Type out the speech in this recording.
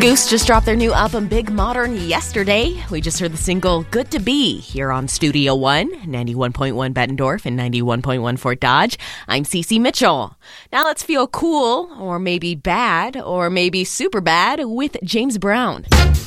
Goose just dropped their new album Big Modern yesterday. We just heard the single Good to Be here on Studio One, 91.1 Bettendorf and 91.1 Fort Dodge. I'm Cece Mitchell. Now let's feel cool, or maybe bad, or maybe super bad with James Brown.